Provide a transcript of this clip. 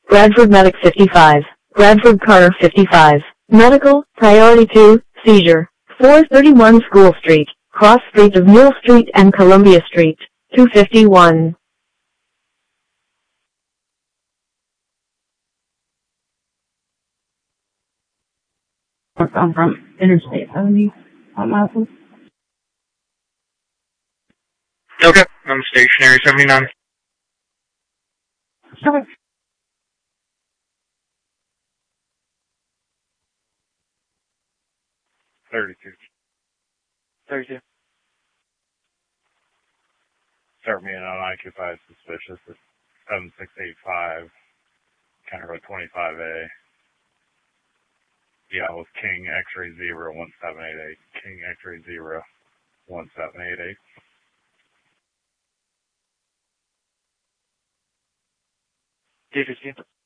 Bradford Medic 55, Bradford Carter 55, Medical, Priority 2, Seizure, 431 School Street, cross streets of Mule Street and Columbia Street, 251. I'm from Interstate 70, on my phone. Okay, I'm stationary 79. Okay. Thirty-two. Start being unoccupied suspicious at 7685, County Road 25A. Yeah, with King X-ray 01788. King X-ray 01788. D15.